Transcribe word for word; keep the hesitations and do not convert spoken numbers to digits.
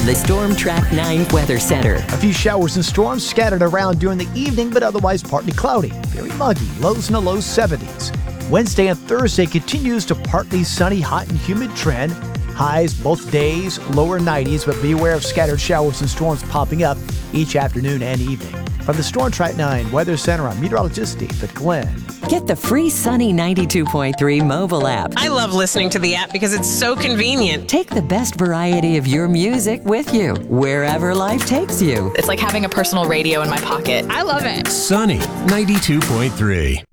from the Storm Track nine Weather Center. A few showers and storms scattered around during the evening, but otherwise partly cloudy. Very muggy, lows in the low seventies. Wednesday and Thursday continues to partly sunny, hot and humid trend. Highs both days, lower nineties, but be aware of scattered showers and storms popping up each afternoon and evening. From the Storm Track nine Weather Center, I'm meteorologist David Glenn. Get the free Sunny ninety-two point three mobile app. I love listening to the app because it's so convenient. Take the best variety of your music with you, wherever life takes you. It's like having a personal radio in my pocket. I love it. Sunny ninety-two point three.